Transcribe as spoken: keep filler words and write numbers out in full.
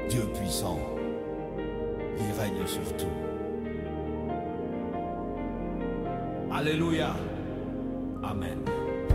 Dieu puissant, il règne sur tout. Alléluia. Amen.